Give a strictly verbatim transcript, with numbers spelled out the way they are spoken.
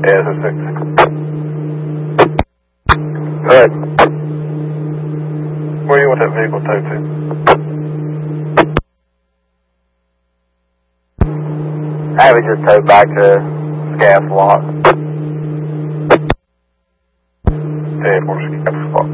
Yeah, that's six. Alright. Where you want that vehicle towed to? I would just tow back to Scab Lock. Yeah, for Scab Lock.